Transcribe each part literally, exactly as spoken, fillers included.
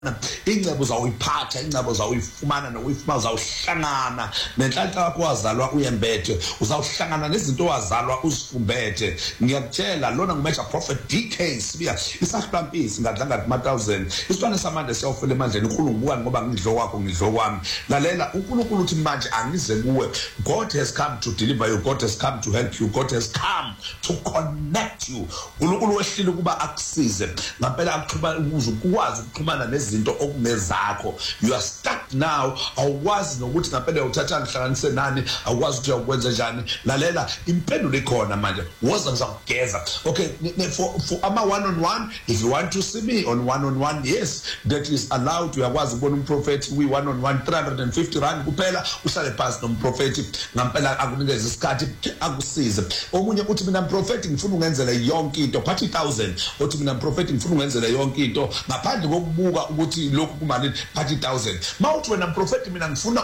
ingcebo zawuyiphatha ingcebo zawuyifumana nokuyifumana uzawuhlangana nenhlanhla yakho wazalwa uyembethe uzawuhlangana nezinto wazalwa uzifumbethe ngiyakutshela lona ngumajor prophet D K sibiya isahlampisi ngadlanga kuma one thousand isitwana samanje siyawufela emandleni uNkulunkulu ngoba ngidlo wakho ngidlo kwami lalela uNkulunkulu uthi manje angize kuwe. God has come to deliver you, God has come to help you, God has come to connect you. uNkulunkulu wehlile kuba akusize ngampela akuxhuba ukuze ukwazi ukuxhumana nezinto okumezakho. You are stuck now, awukwazi nokuthi ngampela uthatha ngihlanganise nani, awukwazi ukuthi uyakwenza njani. Lalela impendulo ikhona manje woza ngizakugeza. Okay, for for ama one on one, if you want to see me on one on one, yes, that is allowed. Uyakwazi ukubona umprofeti we one on one three hundred fifty rand kuphela uhlale phansi nomprofeti ngampela akunikeza isikhathi akusize. Omunye uthi mina umprofeti ngifuna ungenzele yonke into phathi one thousand, uthi mina umprofeti ngifuna ungenzele yonke into ngaphandle kokubuka ukuthi lokhu kumalini phathi one thousand. Mawuthi wena umprofeti mina ngifuna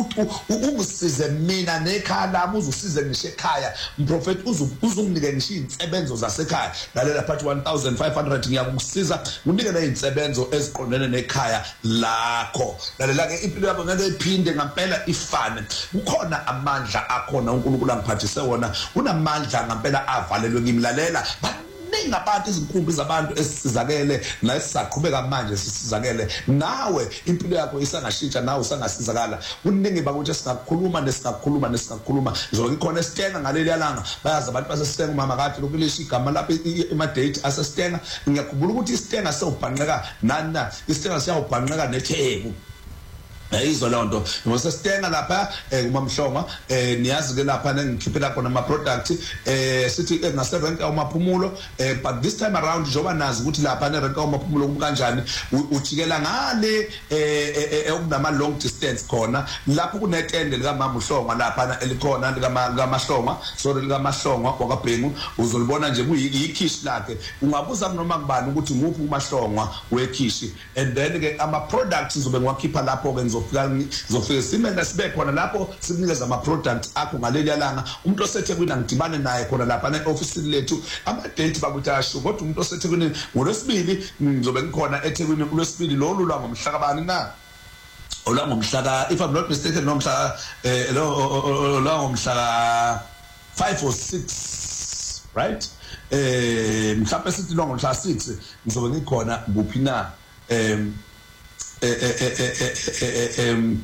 ungisize mina nekhaya lami uzusize ngisho ekhaya umprofeti uzunginike ngisho insebenzo zasekhaya lalela phathi one thousand five hundred ngiyakusiza unike nezinsebenzo eziqondene nekhaya lakho. Lalela ke impilo yakho ngeke iphinde ngampela ifane. Kukhona amandla akhona uNkulunkulu angiphathise wona unamandla ngampela avalelwe kimi. Lalela ningabantu izinkumbi zabantu esisizakele na esisaqhubeka manje sisizakele nawe impilo yakho isangashintsha nawe usangasizakala. Kuningi bakuthi singakhuluma nesingakhuluma nesingakhuluma njengoba ikhona esitenga ngaleli yalanga bayazi abantu basesitenga mama kade lokulisha igama lapha ema date asesitenga. Ngiyakhumbula ukuthi isitenga sewubhanqeka nani na isitenga siyawubhanqeka neTheku ayizwa lonto ngosesitenga lapha uMamhlonga niyazi ke lapha ngikhiphela khona ama product sithi ngase rank awumaphumulo but this time around njoba nazi ukuthi lapha ne rank awumaphumulo kanjani ujikela ngale okunama long distance khona lapho kunetende lika Mamhlonga lapha elikhona lika Mahlonga sorry lika Mahlonga wakabhengu uzolibona nje kuyikhishi lakhe ungabuza noma kubani ukuthi nguphi uMahlonga wekhishi and then ke ama products zobe ngiwakhipha lapho ke zofika simenda sibe khona lapho sikunikeza ama product akho ngaleli yalanga. Umuntu oseThekwini ngidibane naye khona lapha ne office lethu ama date bakutasho kodwa umuntu oseThekwini ngolwesibili ngizobe ngikhona eThekwini kulwesibili lolu lwa ngomhla kabani na ola ngomhla ka if I'm not mistaken nomhla eh lo ngomhla five or six right eh mhlawumbe sithi lo ngomhla six ngizobe ngikhona kuphi na em eh eh eh eh em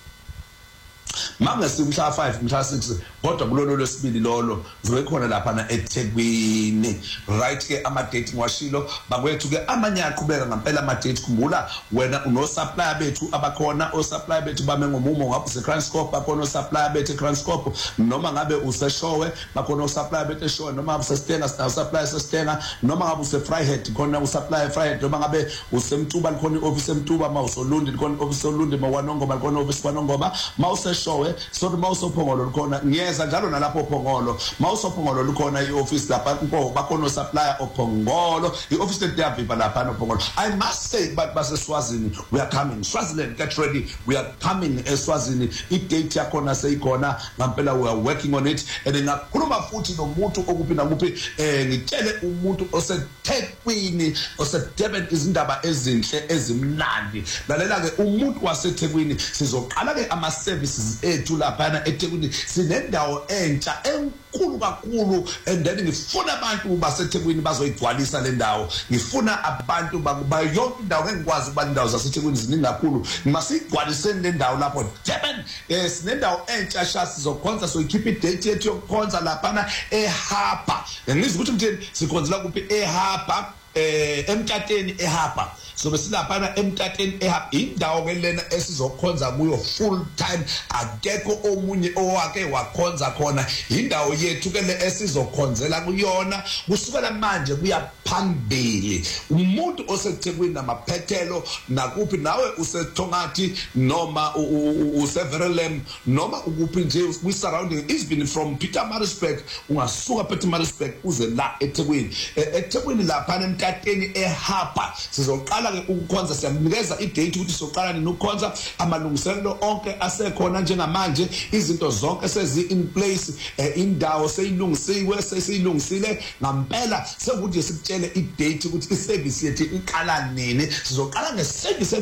manga simhla five mhla six kodwa kulolo lwesibili lolo zibe khona lapha na eThekwini right ke ama date ngwashilo bakwethu ke amanye aqhubeka ngempela ama date. Khumbula wena uno supplier bethu abakhona o supplier bethu bame ngomumo ngabe use Transcorp bakhona o supplier bethu Transcorp noma ngabe use Showe bakhona o supplier bethu Showe noma use Stenga star supplier Stenga noma ngabe use Fryhead khona u supplier Fryhead noma ngabe use Mtuba khona office Mtuba ma usolundi khona office olundi ma wanongoma khona office wanongoma ma use Showe so ma use Phongolo khona ngiyeza njalo nalapho Phongolo ma use Phongolo lukhona ioffice lapha nko bakhona supplier oPhongolo ioffice eThekwini lapha noPhongolo. I must say but baseSwazini we are coming. Swaziland get ready, we are coming eSwazini. I-date yakhona seyikhona ngampela we are working on it and ngakhuluma futhi nomuntu okuphi nakuphi eh ngitshele umuntu oseThekwini oseDurban izindaba ezinhle ezimnandi. Lalela ke umuntu waseThekwini sizoqala ke ama services ethu lapha eThekwini sinendawo entsha enkulu kakhulu and then ngifuna abantu baseThekwini bazoyigcwalisa le ndawo. Ngifuna abantu bakuba yonke indawo engikwazi ukuba indawo zaseThekwini ziningi kakhulu masigcwaliseni le ndawo lapho Durban. Eh sinendawo entsha shasi sizokhonza so ikhipha idate yethu yokukhonza lapha eHarper. Ngizwe ukuthi mtheni sikhonzela kuphi eHarper eh eMtateni eHarper. So besilapha eMtateni eHarper indawo ke lena esizokhonza kuyo full time akekho omunye owake wakhonza khona indawo yethu ke le esizokhonzela kuyona kusukela manje kuya phambili. Umuntu oseThekwini namaphethelo nakuphi nawe useThongathi noma useVerelem noma ukuphi nje we surrounding even from Pietermaritzburg ungasuka Pietermaritzburg uze la eThekwini eThekwini lapha entateni ehapa sizoqala ke ukukhonza siyanikeza idate ukuthi sizoqala nini ukukhonza amalungiselelo onke asekhona njengamanje izinto zonke sezi in place indawo seyilungisiwe sesiyilungisile ngampela sekuthi sikutshele idate ukuthi iservice yethu iqala nini sizoqala ngeservice